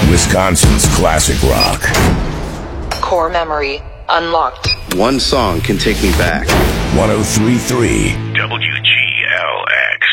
Wisconsin's classic rock. Core memory unlocked. One song can take me back. 103.3 WGLX.